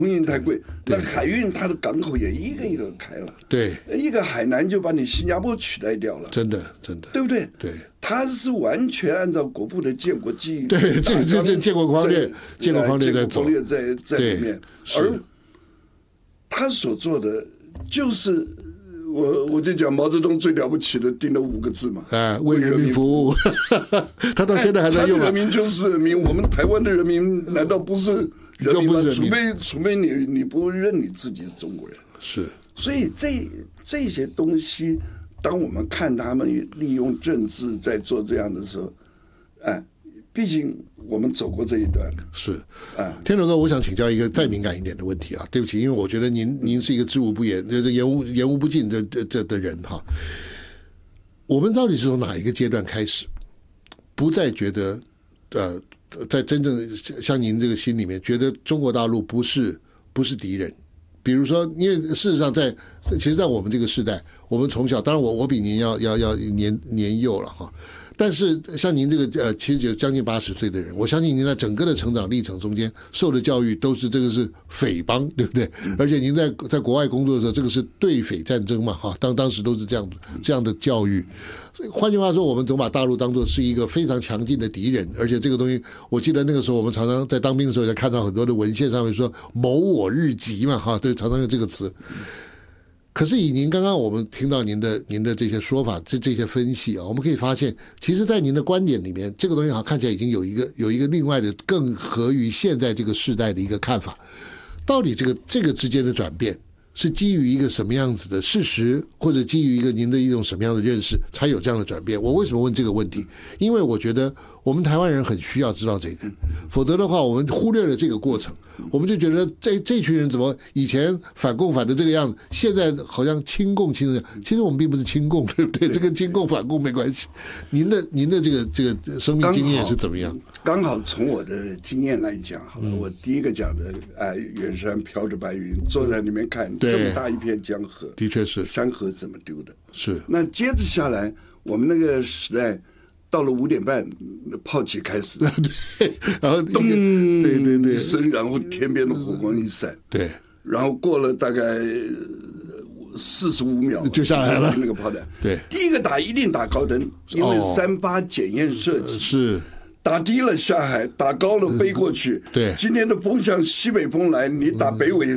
空运太贵，那海运它的港口也一个一个开了， 对， 一个海南就把你新加坡取代掉了， 真的， 对不对？ 对， 它是完全按照国父的建国记忆， 对，这建国方略在走， 在里面，而他所做的就是我就讲毛泽东最了不起的定了5个字嘛， 为人民服务，他到现在还在用。 人民就是人民，我们台湾的人民难道不是人民吗？除非你不认你自己是中国人。 是， 所以这些东西，当我们看他们利用政治在做这样的时候，毕竟我们走过这一段。 是，天龙哥，我想请教一个再敏感一点的问题啊，对不起，因为我觉得您是一个知无不言、言无不尽的人哈。我们到底是从哪一个阶段开始，不再觉得在真正像您这个心里面，觉得中国大陆不是敌人？比如说，因为事实上其实，在我们这个时代，我们从小，当然我比您要年幼了哈。但是像您这个其实就将近80岁的人，我相信您在整个的成长历程中间受的教育都是这个是匪帮，对不对？而且您在国外工作的时候，这个是对匪战争嘛，哈，当时都是这样的教育。换句话说，我们总把大陆当作是一个非常强劲的敌人，而且这个东西，我记得那个时候我们常常在当兵的时候，也看到很多的文献上面说“谋我日急”嘛，哈，对，常常用这个词。可是以您刚刚我们听到您的这些说法，这些分析啊，我们可以发现，其实，在您的观点里面，这个东西好像看起来已经有一个另外的更合于现在这个时代的一个看法。到底这个之间的转变是基于一个什么样子的事实，或者基于一个您的一种什么样的认识，才有这样的转变？我为什么问这个问题？因为我觉得我们台湾人很需要知道这个，否则的话，我们忽略了这个过程，我们就觉得这群人怎么以前反共反的这个样子，现在好像亲共亲的，其实我们并不是亲共，对不对？这跟亲共反共没关系。您的这个生命经验是怎么样？ 刚好从我的经验来讲，好了，我第一个讲的，远山飘着白云，坐在里面看这么大一片江河， 的确是山河怎么丢的？ 是。 那接着下来，我们那个时代到了5点半，炮击开始， 对，然后咚，对一声，然后天边的火光一闪， 对， 然后过了大概45秒就下来了， 那个炮弹， 对， 第一个一定打高灯，因为3发检验设计是。 打低了下海，打高了飞过去。 对， 今天的风向西北风来，你打北纬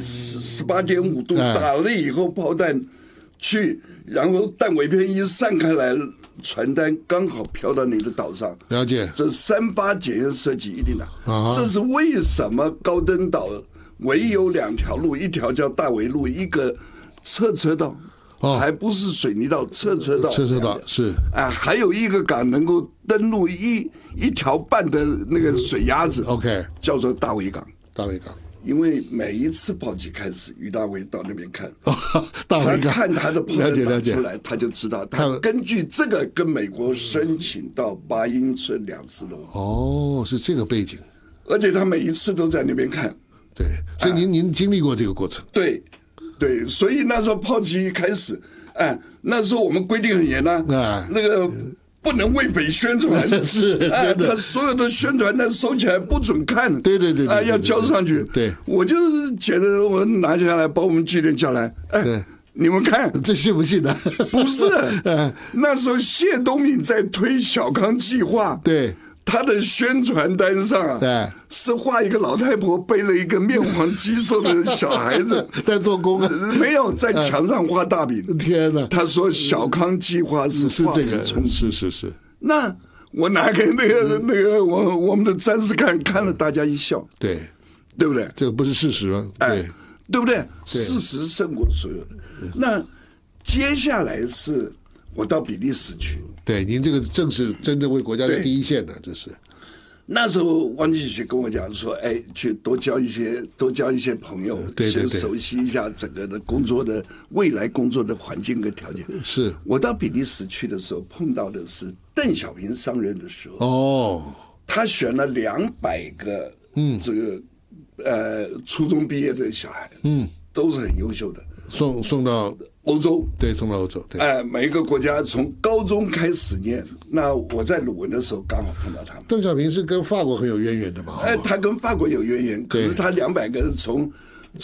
18.5度，打了以后炮弹去，然后弹尾片一散开来，传单刚好飘到你的岛上。 了解， 这3发检验设计一定打。这是为什么高登岛唯有2条路，一条叫大围路，一个侧车道。还不是水泥道，侧车道是还有一个港能够登陆一条半的那个水鸭子 ，OK， 叫做大围港。因为每一次炮击开始，于大为到那边看，他看他的炮弹打出来，他就知道，他根据这个跟美国申请到8英寸2次楼。 哦，是这个背景， 而且他每一次都在那边看。 对，所以您经历过这个过程。 对，所以那时候炮击一开始，那时候我们规定很严那个不能为匪宣传， 是， 他所有的宣传单收起来不准看， 对， 要交上去。 对， 我就是觉得我拿下来，把我们纪律叫来，你们看， 这信不信呢？ 不是，那时候谢东闵在推小康计划， 对。 他的宣传单上是画一个老太婆背了一个面黄肌瘦的小孩子在做工没有在墙上画大饼。 天哪！ 他说小康计划是这个，是。 那我拿给那个我们的战士看了，大家一笑，对不对？ 这个不是事实吗？ 对不对？事实胜过所有的。那接下来是我到比利时去。 对，您这个正是真的为国家的第一线的，这是。 那时候汪继许跟我讲说，去多交一些朋友，先熟悉一下整个的未来工作的环境跟条件。 是我到比利时去的时候，碰到的是邓小平上任的时候，他选了200个，这个初中毕业的小孩，都是很优秀的， 送到欧洲， 对，送到欧洲，对， 每一个国家从高中开始念。那我在鲁文的时候刚好碰到他们。 邓小平是跟法国很有渊源的嘛？ 他跟法国有渊源，可是他200个是从